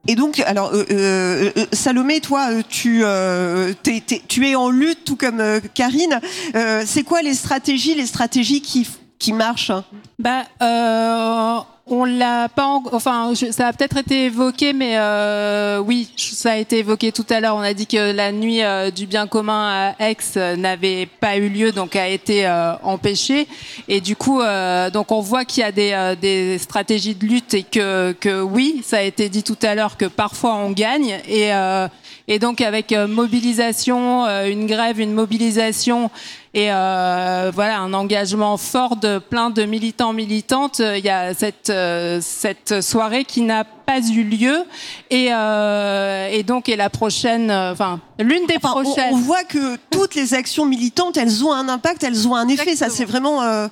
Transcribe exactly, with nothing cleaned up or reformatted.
Et donc, alors, euh, euh, Salomé, toi, tu, euh, t'es, t'es, tu es en lutte, tout comme euh, Karine. Euh, c'est quoi les stratégies, les stratégies qui, qui marchent? Bah, euh, on l'a pas, en... enfin, je... ça a peut-être été évoqué, mais euh, oui, ça a été évoqué tout à l'heure. On a dit que la nuit euh, du bien commun à Aix euh, n'avait pas eu lieu, donc a été euh, empêchée. Et du coup, euh, donc on voit qu'il y a des, euh, des stratégies de lutte et que, que oui, ça a été dit tout à l'heure que parfois on gagne. Et, euh, et donc avec euh, mobilisation, euh, une grève, une mobilisation. Et euh, voilà, un engagement fort de plein de militants, militantes. Il y a cette, euh, cette soirée qui n'a pas eu lieu. Et, euh, et donc, et la prochaine, enfin, euh, l'une des enfin, prochaines. On, on voit que toutes les actions militantes, elles ont un impact, elles ont un effet. Exactement. Ça, c'est vraiment... Euh...